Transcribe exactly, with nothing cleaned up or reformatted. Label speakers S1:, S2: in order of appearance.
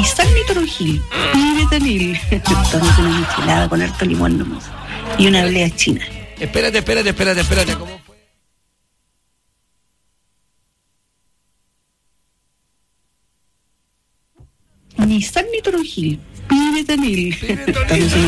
S1: sal ni toronjil, ni betanil. Tómate una michelada con harto limón nomás. Y una blea china.
S2: Espérate, espérate, espérate, espérate. ¿Cómo fue?
S1: Ni sal ni toronjil, ni betanil.
S2: Sí, betanil.